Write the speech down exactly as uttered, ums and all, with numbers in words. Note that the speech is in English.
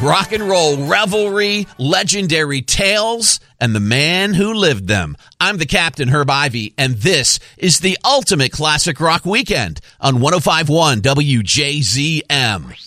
rock and roll revelry, legendary tales, and the man who lived them. I'm the Captain, Herb Ivy, and this is the ultimate classic rock weekend on one oh five point one W J Z M.